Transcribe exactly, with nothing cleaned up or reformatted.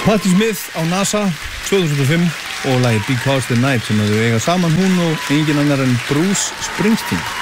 Patti Smith á NASA tvö þúsund og fimm og lagið Because the Night sem þau eiga saman, hún og engin annar en Bruce Springsteen.